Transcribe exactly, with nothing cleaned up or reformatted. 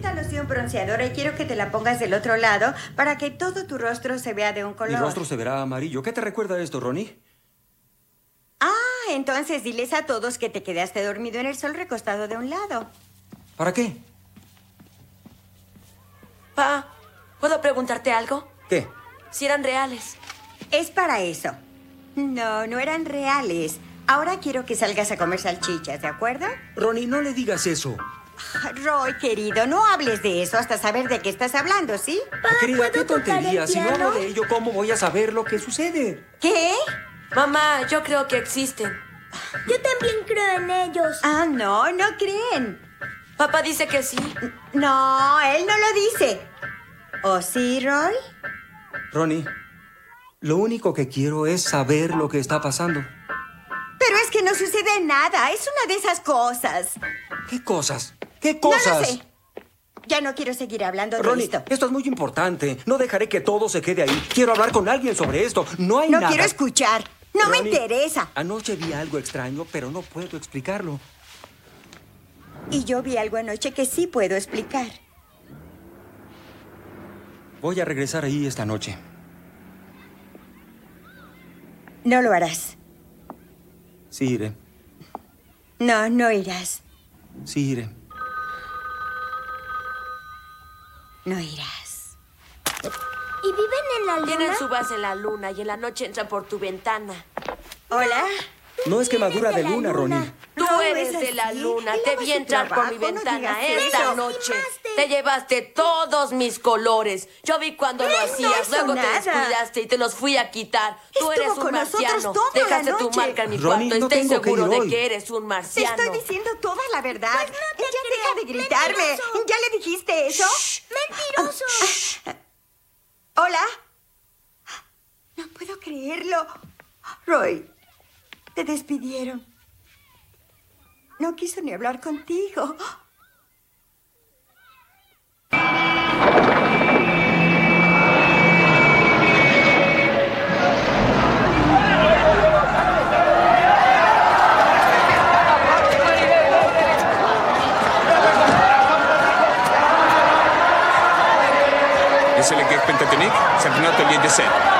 esta loción bronceadora y quiero que te la pongas del otro lado para que todo tu rostro se vea de un color. Mi rostro se verá amarillo. ¿Qué te recuerda esto, Ronnie? Ah, entonces diles a todos que te quedaste dormido en el sol recostado de un lado. ¿Para qué? Pa, ¿puedo preguntarte algo? ¿Qué? Si eran reales. Es para eso. No, no eran reales. Ahora quiero que salgas a comer salchichas, ¿de acuerdo? Ronnie, no le digas eso. Roy, querido, no hables de eso hasta saber de qué estás hablando, ¿sí? Pa, Querida, qué ¿puedo tocar tontería. el Si no piano? hablo de ello, ¿cómo voy a saber lo que sucede? ¿Qué? Mamá, yo creo que existen. Yo también creo en ellos. Ah, no, no creen. Papá dice que sí. No, él no lo dice. ¿O sí, Roy? Ronnie, lo único que quiero es saber lo que está pasando. Pero es que no sucede nada. Es una de esas cosas. ¿Qué cosas? ¿Qué cosas? No lo sé. Ya no quiero seguir hablando de Ronnie, esto. esto es muy importante. No dejaré que todo se quede ahí. Quiero hablar con alguien sobre esto. No hay No nada. quiero escuchar. No me Ronnie, interesa. Anoche vi algo extraño, pero no puedo explicarlo. Y yo vi algo anoche que sí puedo explicar. Voy a regresar ahí esta noche. No lo harás. Sí, iré. No, no irás. Sí, iré. No irás. ¿Y viven en la luna? Tienen su base en la luna y en la noche entran por tu ventana. ¿Hola? No es quemadura de de la luna, luna. Ronnie. Tú No, eres no es de la así. luna. Él Te ama vi su entrar por mi trabajo, no ventana digas esta eso. noche. Lastimaste. Te llevaste todos mis colores. Yo vi cuando lo Él no hacías. hizo Luego te nada. descuidaste y te los fui a quitar. Tú Estuvo eres un con nosotros marciano. toda la Dejaste tu noche. marca en mi Ronnie, cuarto. no Estoy tengo que seguro ir de hoy. que eres un Te marciano. estoy diciendo toda la verdad. Pues no te ya creo. deja de gritarme. Mentiroso. ¿Ya le dijiste eso? ¡Mentiroso! ¿Hola? No puedo creerlo. Roy, te despidieron. No quiso ni hablar contigo. Et c'est l'équipe pentatonique, c'est notre lieu de scène.